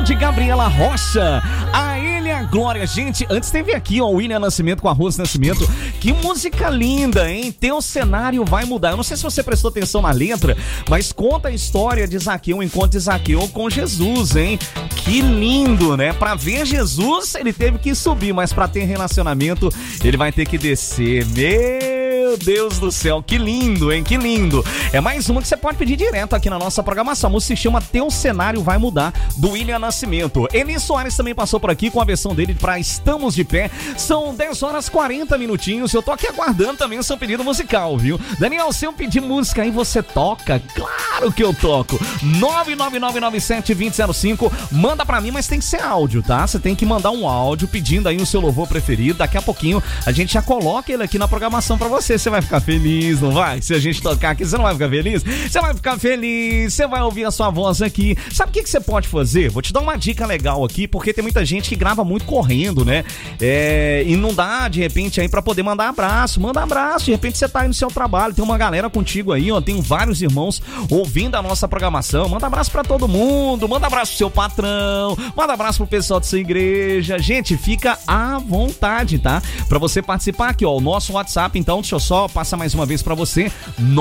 de Gabriela Rocha. A ele a glória. Gente, antes teve aqui, ó, o William Nascimento com a Rose Nascimento. Que música linda, hein? Teu cenário vai mudar. Eu não sei se você prestou atenção na letra, mas conta a história de Zaqueu, o encontro de Zaqueu com Jesus, hein? Que lindo, né? Pra ver Jesus, ele teve que subir, mas pra ter relacionamento, ele vai ter que descer. Meu Deus do céu, que lindo, hein? Que lindo. É mais uma que você pode pedir direto aqui na nossa programação. A música se chama Teu Cenário Vai Mudar, do William Nascimento. Eli Soares também passou por aqui com a versão dele pra Estamos de Pé. São 10 horas 40 minutinhos. Eu tô aqui aguardando também o seu pedido musical, viu? Daniel, se eu pedir música aí, você toca? Claro que eu toco. 999972005. Manda pra mim, mas tem que ser áudio, tá? Você tem que mandar um áudio pedindo aí o seu louvor preferido. Daqui a pouquinho a gente já coloca ele aqui na programação pra você. Você vai ficar feliz, não vai? Se a gente tocar aqui, você não vai ficar feliz? Você vai ficar feliz, você vai ouvir a sua voz aqui. Sabe o que você pode fazer? Vou te dar uma dica legal aqui, porque tem muita gente que grava muito correndo, né? E não dá, de repente, aí pra poder mandar abraço. Manda abraço, de repente você tá aí no seu trabalho, tem uma galera contigo aí, ó. Tem vários irmãos ouvindo a nossa programação. Manda abraço pra todo mundo, manda abraço pro seu patrão, manda abraço pro pessoal da sua igreja. Gente, fica à vontade, tá? Pra você participar aqui, ó, o nosso WhatsApp, então, deixa eu só passar mais uma vez pra você,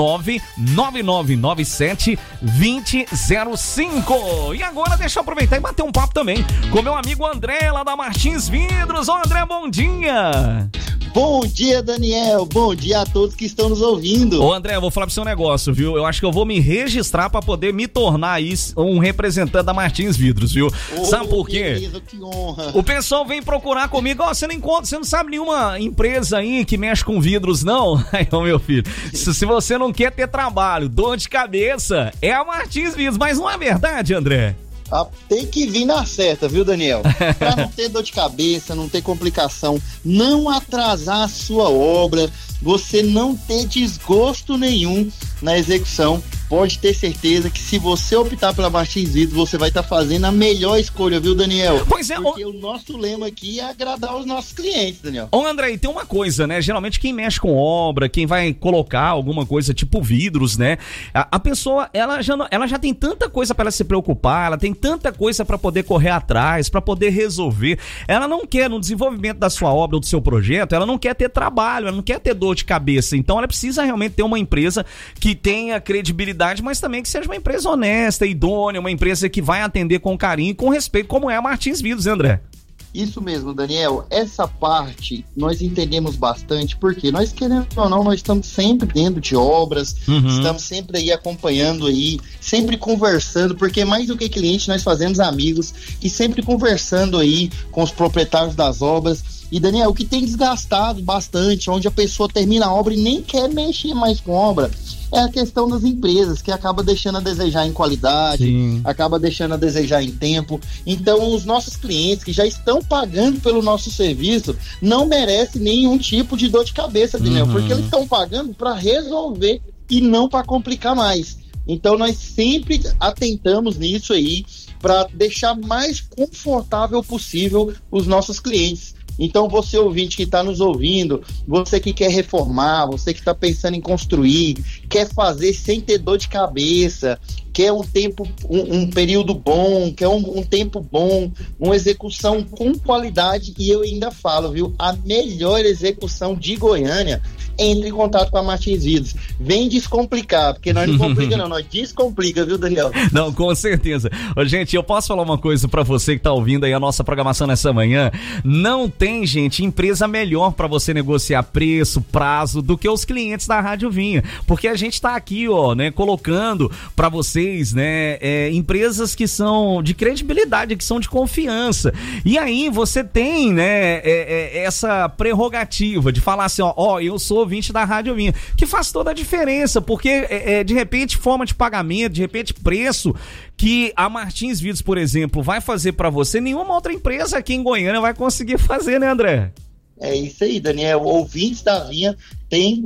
999972005. E agora deixa eu aproveitar e bater um papo também com meu amigo André, lá da Martins Vidros. Ô André, bom dia! Bom dia, Daniel. Bom dia a todos que estão nos ouvindo. Ô André, eu vou falar pro seu negócio, viu? Eu acho que eu vou me registrar pra poder me tornar aí um representante da Martins Vidros, viu? Sabe por quê? Beleza, que honra. O pessoal vem procurar comigo, ó, você não sabe nenhuma empresa aí que mexe com vidros, não? Aí, ô meu filho, se você não quer ter trabalho, dor de cabeça, é a Martins Vidros, mas não é verdade, André? Tem que vir na certa, viu, Daniel? Pra não ter dor de cabeça, não ter complicação, não atrasar a sua obra, você não ter desgosto nenhum na execução. Pode ter certeza que se você optar pela Martins Vidros, você vai estar fazendo a melhor escolha, viu, Daniel? Pois é. Porque o nosso lema aqui é agradar os nossos clientes, Daniel. Ô, André, tem uma coisa, né? Geralmente quem mexe com obra, quem vai colocar alguma coisa tipo vidros, né? A pessoa, ela já tem tanta coisa para ela se preocupar, ela tem tanta coisa para poder correr atrás, para poder resolver. Ela não quer, no desenvolvimento da sua obra ou do seu projeto, ela não quer ter trabalho, ela não quer ter dor de cabeça. Então ela precisa realmente ter uma empresa que tenha credibilidade, mas também que seja uma empresa honesta, idônea, uma empresa que vai atender com carinho e com respeito, como é a Martins Vidros, André? Isso mesmo, Daniel. Essa parte nós entendemos bastante, porque nós, querendo ou não, nós estamos sempre dentro de obras, estamos sempre aí acompanhando aí, sempre conversando, porque mais do que cliente, nós fazemos amigos e sempre conversando aí com os proprietários das obras. E, Daniel, o que tem desgastado bastante, onde a pessoa termina a obra e nem quer mexer mais com obra, é a questão das empresas, que acaba deixando a desejar em qualidade, sim, acaba deixando a desejar em tempo. Então, os nossos clientes que já estão pagando pelo nosso serviço não merecem nenhum tipo de dor de cabeça, Daniel, porque eles estão pagando para resolver e não para complicar mais. Então, nós sempre atentamos nisso aí para deixar mais confortável possível os nossos clientes. Então, você ouvinte que está nos ouvindo, você que quer reformar, você que está pensando em construir, quer fazer sem ter dor de cabeça, quer um tempo, um período bom, quer um tempo bom, uma execução com qualidade, e eu ainda falo, viu, a melhor execução de Goiânia, entre em contato com a Martins Vidros. Vem descomplicar, porque nós não complica não, nós descomplica, viu, Daniel? Não, com certeza. Ô, gente, eu posso falar uma coisa pra você que tá ouvindo aí a nossa programação nessa manhã? Não tem, gente, empresa melhor pra você negociar preço, prazo, do que os clientes da Rádio Vinha, porque a gente tá aqui, ó, né, colocando pra vocês, né, empresas que são de credibilidade, que são de confiança. E aí você tem, né, essa prerrogativa de falar assim, ó, eu sou ouvinte da Rádio Vinha, que faz toda a diferença, porque de repente forma de pagamento, de repente preço que a Martins Vidros, por exemplo, vai fazer pra você, nenhuma outra empresa aqui em Goiânia vai conseguir fazer, né, André? É isso aí, Daniel. Ouvintes da Vinha tem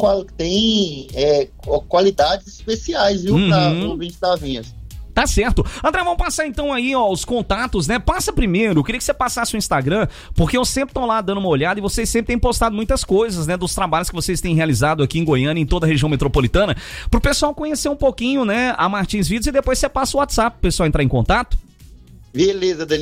qualidades especiais, viu, para ouvintes da Vinha. Tá certo. André, vamos passar então aí, ó, os contatos, né? Passa primeiro, eu queria que você passasse o Instagram, porque eu sempre tô lá dando uma olhada e vocês sempre têm postado muitas coisas, né? Dos trabalhos que vocês têm realizado aqui em Goiânia, em toda a região metropolitana, pro pessoal conhecer um pouquinho, né, a Martins Vidros, e depois você passa o WhatsApp pro pessoal entrar em contato. Beleza, Daniel.